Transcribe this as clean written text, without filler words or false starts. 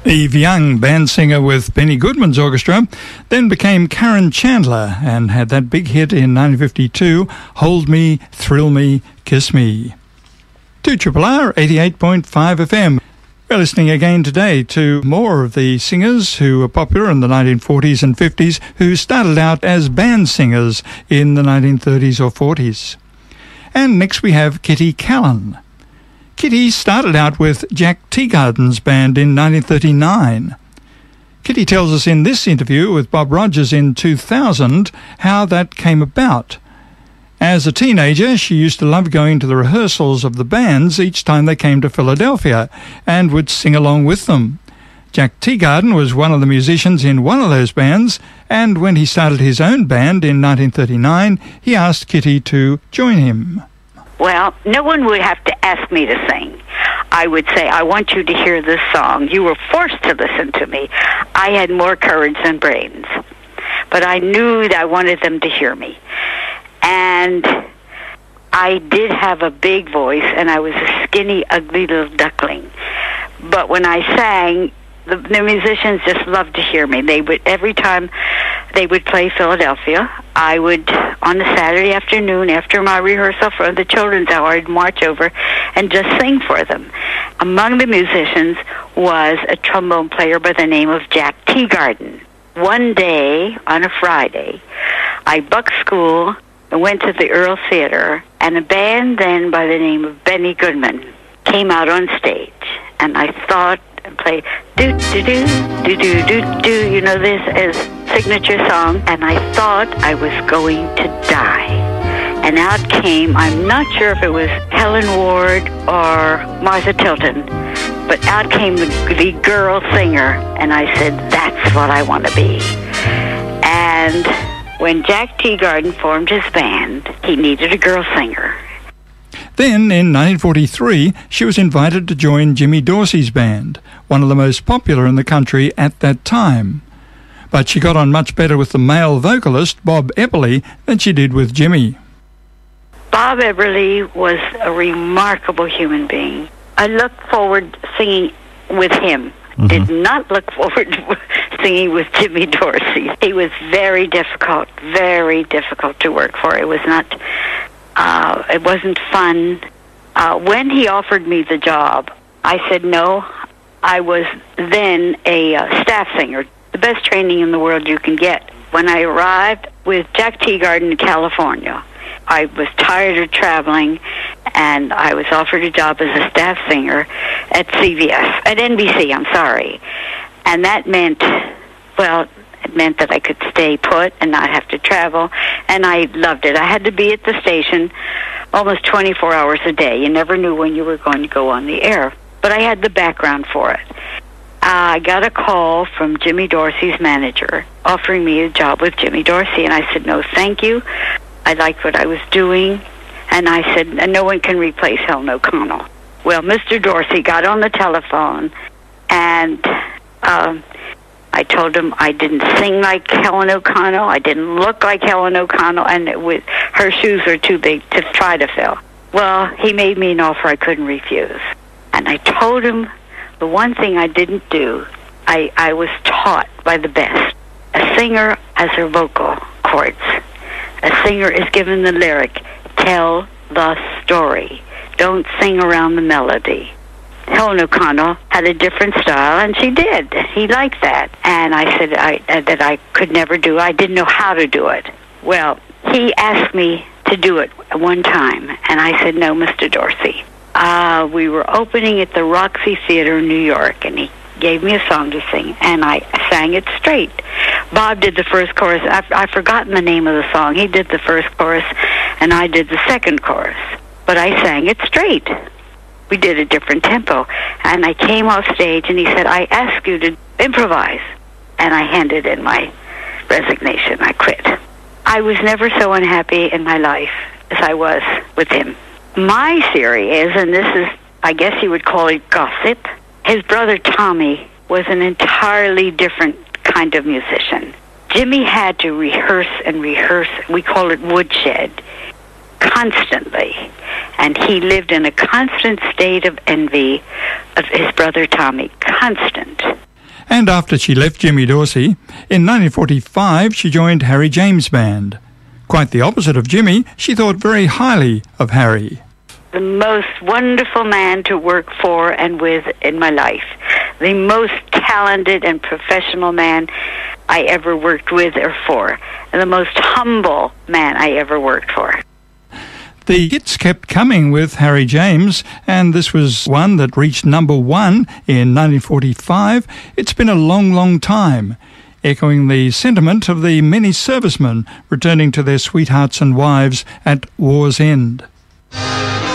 Eve Young, band singer with Benny Goodman's orchestra, then became Karen Chandler and had that big hit in 1952, Hold Me, Thrill Me, Kiss Me. 2RRR 88.5 FM. We're listening again today to more of the singers who were popular in the 1940s and 50s who started out as band singers in the 1930s or 40s. And next we have Kitty Kallen. Kitty started out with Jack Teagarden's band in 1939. Kitty tells us in this interview with Bob Rogers in 2000 how that came about. As a teenager, she used to love going to the rehearsals of the bands each time they came to Philadelphia and would sing along with them. Jack Teagarden was one of the musicians in one of those bands, and when he started his own band in 1939, he asked Kitty to join him. Well, no one would have to ask me to sing. I would say, I want you to hear this song. You were forced to listen to me. I had more courage than brains. But I knew that I wanted them to hear me. And I did have a big voice, and I was a skinny, ugly little duckling. But when I sang, the musicians just loved to hear me. They would, every time they would play Philadelphia, I would, on a Saturday afternoon after my rehearsal for the children's hour, I'd march over and just sing for them. Among the musicians was a trombone player by the name of Jack Teagarden. One day, on a Friday, I bucked school and went to the Earl Theater, and a band then by the name of Benny Goodman came out on stage, and I thought and play do do do do do do do, you know, this as signature song, and I thought I was going to die. And out came, I'm not sure if it was Helen Ward or Martha Tilton, but out came the girl singer, and I said, that's what I want to be. And when Jack Teagarden formed his band, he needed a girl singer. Then, in 1943, she was invited to join Jimmy Dorsey's band, one of the most popular in the country at that time. But she got on much better with the male vocalist, Bob Epperly, than she did with Jimmy. Bob Epperly was a remarkable human being. I looked forward to singing with him. Did not look forward to singing with Jimmy Dorsey. He was very difficult to work for. It was not... it wasn't fun. When he offered me the job, I said no. I was then a staff singer, the best training in the world you can get. When I arrived with Jack Teagarden in California, I was tired of traveling, and I was offered a job as a staff singer at NBC, I'm sorry. And that meant, well, it meant that I could stay put and not have to travel, and I loved it. I had to be at the station almost 24 hours a day. You never knew when you were going to go on the air, but I had the background for it. I got a call from Jimmy Dorsey's manager offering me a job with Jimmy Dorsey, and I said, no, thank you. I liked what I was doing, and I said, no one can replace Helen O'Connell. Well, Mr. Dorsey got on the telephone, and I told him I didn't sing like Helen O'Connell, I didn't look like Helen O'Connell, and her shoes were too big to try to fill. Well, he made me an offer I couldn't refuse. And I told him the one thing I didn't do, I was taught by the best. A singer has her vocal cords. A singer is given the lyric, tell the story. Don't sing around the melody. Helen O'Connell had a different style, and she did. He liked that. And I said that I could never do it. I didn't know how to do it. Well, he asked me to do it one time, and I said, no, Mr. Dorsey. We were opening at the Roxy Theater in New York, and he gave me a song to sing, and I sang it straight. Bob did the first chorus. I've forgotten the name of the song. He did the first chorus, and I did the second chorus. But I sang it straight. We did a different tempo. And I came off stage, and he said, I ask you to improvise. And I handed in my resignation. I quit. I was never so unhappy in my life as I was with him. My theory is, and this is, I guess you would call it gossip, his brother Tommy was an entirely different kind of musician. Jimmy had to rehearse and rehearse, we call it woodshed, constantly. And he lived in a constant state of envy of his brother Tommy, constant. And after she left Jimmy Dorsey, in 1945 she joined Harry James Band. Quite the opposite of Jimmy, she thought very highly of Harry. The most wonderful man to work for and with in my life. The most talented and professional man I ever worked with or for. And the most humble man I ever worked for. The hits kept coming with Harry James, and this was one that reached number 1 in 1945. It's been a long, long time, echoing the sentiment of the many servicemen returning to their sweethearts and wives at war's end.